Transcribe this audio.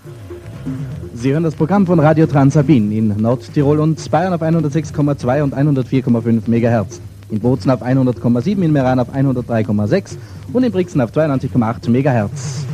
Sie hören das Programm von Radio Transabin in Nordtirol und Bayern auf 106,2 und 104,5 MHz. In Bozen auf 100,7, in Meran auf 103,6 und in Brixen auf 92,8 MHz.